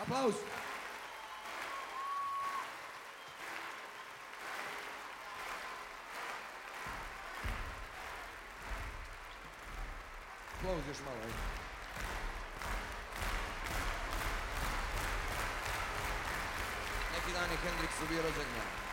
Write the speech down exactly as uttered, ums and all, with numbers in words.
Applaus! Applaus još malo, ajde. Neki dan je Hendriksu bio rođendan.